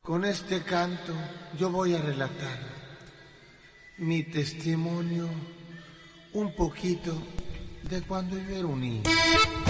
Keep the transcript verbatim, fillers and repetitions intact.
Con este canto yo voy a relatar mi testimonio, un poquito de cuando yo era un niño.